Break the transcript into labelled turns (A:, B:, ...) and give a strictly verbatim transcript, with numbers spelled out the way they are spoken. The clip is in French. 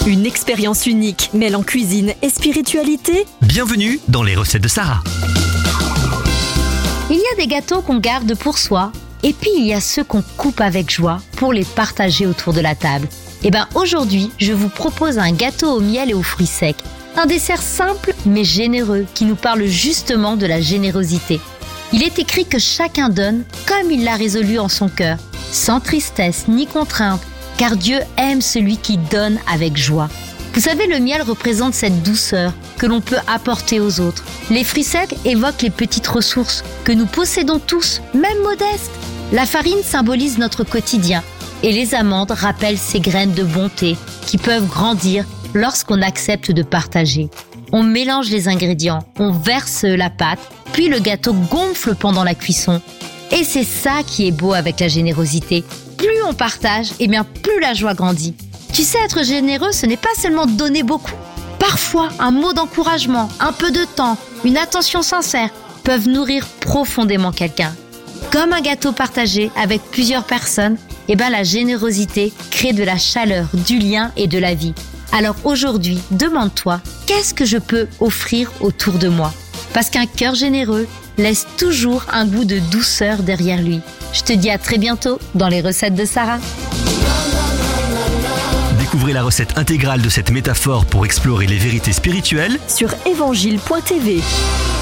A: Une expérience unique mêlant cuisine et spiritualité.
B: Bienvenue dans les recettes de Sarah.
C: Il y a des gâteaux qu'on garde pour soi, et puis il y a ceux qu'on coupe avec joie pour les partager autour de la table. Et bien aujourd'hui, je vous propose un gâteau au miel et aux fruits secs. Un dessert simple mais généreux qui nous parle justement de la générosité. Il est écrit que chacun donne comme il l'a résolu en son cœur, sans tristesse ni contrainte, car Dieu aime celui qui donne avec joie. Vous savez, le miel représente cette douceur que l'on peut apporter aux autres. Les fruits secs évoquent les petites ressources que nous possédons tous, même modestes. La farine symbolise notre quotidien et les amandes rappellent ces graines de bonté qui peuvent grandir lorsqu'on accepte de partager. On mélange les ingrédients, on verse la pâte, puis le gâteau gonfle pendant la cuisson. Et c'est ça qui est beau avec la générosité. Plus on partage, et bien plus la joie grandit. Tu sais, être généreux, ce n'est pas seulement donner beaucoup. Parfois, un mot d'encouragement, un peu de temps, une attention sincère peuvent nourrir profondément quelqu'un. Comme un gâteau partagé avec plusieurs personnes, eh ben la générosité crée de la chaleur, du lien et de la vie. Alors aujourd'hui, demande-toi, qu'est-ce que je peux offrir autour de moi ? Parce qu'un cœur généreux laisse toujours un goût de douceur derrière lui. Je te dis à très bientôt dans les recettes de Sarah.
B: Découvrez la recette intégrale de cette métaphore pour explorer les vérités spirituelles
A: sur évangile point t v.